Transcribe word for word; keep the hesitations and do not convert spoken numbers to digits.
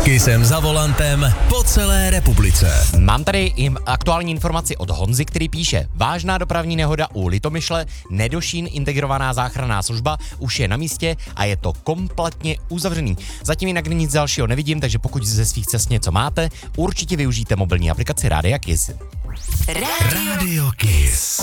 Kissem za volantem po celé republice. Mám tady i aktuální informaci od Honzy, který píše: vážná dopravní nehoda u Litomyšle, Nedošín integrovaná záchranná služba už je na místě a je to kompletně uzavřený. Zatím jinak nic dalšího nevidím, takže pokud ze svých cest něco máte, určitě využijte mobilní aplikaci Rádia Kiss. Radio Kiss.